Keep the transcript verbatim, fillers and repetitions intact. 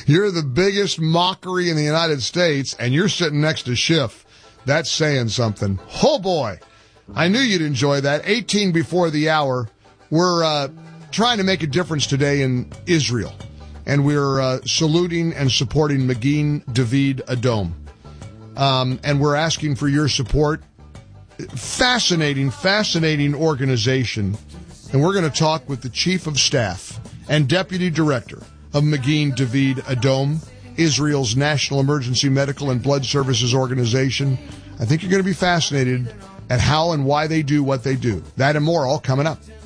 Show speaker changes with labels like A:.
A: You're the biggest mockery in the United States, and you're sitting next to Schiff. That's saying something. Oh, boy. I knew you'd enjoy that. eighteen before the hour. We're uh, trying to make a difference today in Israel, and we're uh, saluting and supporting Magin David Adom. Um, and we're asking for your support. Fascinating, fascinating organization. And we're going to talk with the Chief of Staff and Deputy Director of Magin David Adom, Israel's National Emergency Medical and Blood Services Organization. I think you're going to be fascinated at how and why they do what they do. That and more all coming up.